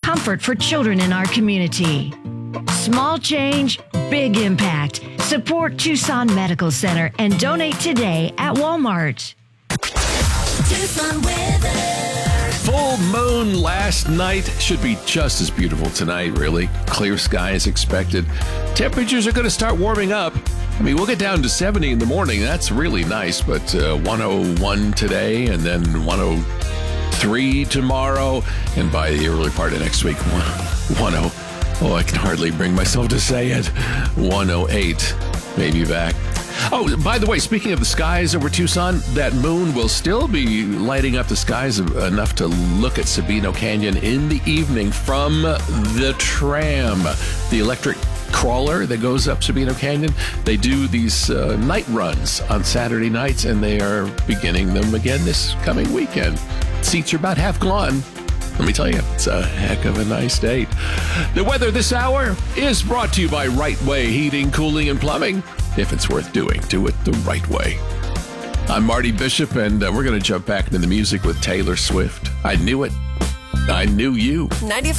comfort for children in our community. Small change, big impact. Support Tucson Medical Center and donate today at Walmart. Tucson weather. Full moon last night. Should be just as beautiful tonight, really. Clear skies expected. Temperatures are going to start warming up. I mean, we'll get down to 70 in the morning. That's really nice, but 101 today and then 103 tomorrow. And by the early part of next week, 10. Oh, I can hardly bring myself to say it. 108, maybe back. Oh, by the way, speaking of the skies over Tucson, that moon will still be lighting up the skies enough to look at Sabino Canyon in the evening from the tram. The electric crawler that goes up Sabino Canyon. They do these night runs on Saturday nights, and they are beginning them again this coming weekend. Seats are about half gone. Let me tell you, it's a heck of a nice date. The weather this hour is brought to you by Right Way Heating, Cooling, and Plumbing. If it's worth doing, do it the right way. I'm Marty Bishop, and we're going to jump back into the music with Taylor Swift. I knew it. I knew you. 95.